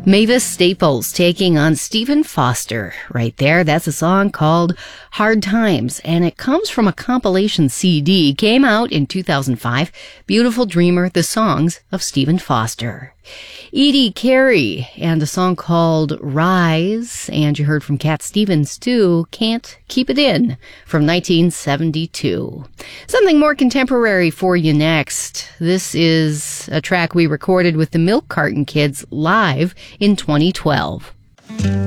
Mavis Staples taking on Stephen Foster right there. That's a song called Hard Times, and it comes from a compilation CD. Came out in 2005. Beautiful Dreamer, the songs of Stephen Foster. Edie Carey and a song called Rise, and you heard from Cat Stevens too, Can't Keep It In, from 1972. Something more contemporary for you next. This is a track we recorded with the Milk Carton Kids live in 2012.